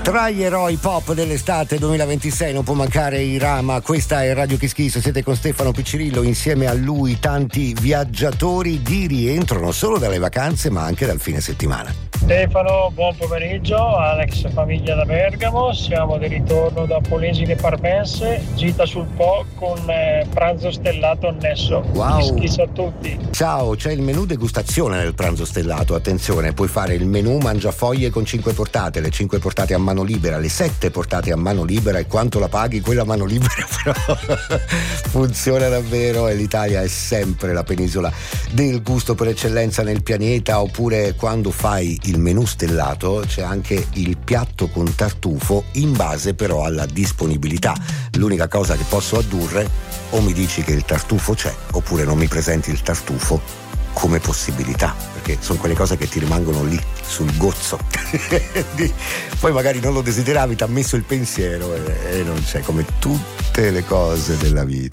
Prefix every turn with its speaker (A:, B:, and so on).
A: Tra gli eroi pop dell'estate 2026 non può mancare Irama. Questa è Radio Chi Schifo, siete con Stefano Piccirillo, insieme a lui tanti viaggiatori di rientro non solo dalle vacanze ma anche dal fine settimana.
B: Stefano, buon pomeriggio, Alex famiglia da Bergamo, siamo di ritorno da Polesine Parmense, gita sul Po con pranzo stellato annesso.
A: Wow.
B: Schifo a tutti.
A: Ciao, c'è il menù degustazione nel pranzo stellato, attenzione, puoi fare il menù mangiafoglie con 5 portate, le 5 portate a mano libera, le 7 portate a mano libera, e quanto la paghi quella mano libera però funziona davvero, e l'Italia è sempre la penisola del gusto per eccellenza nel pianeta. Oppure quando fai il menù stellato c'è anche il piatto con tartufo, in base però alla disponibilità. L'unica cosa che posso addurre: o mi dici che il tartufo c'è oppure non mi presenti il tartufo come possibilità, perché sono quelle cose che ti rimangono lì sul gozzo poi magari non lo desideravi, ti ha messo il pensiero e non c'è, come tutte le cose della vita.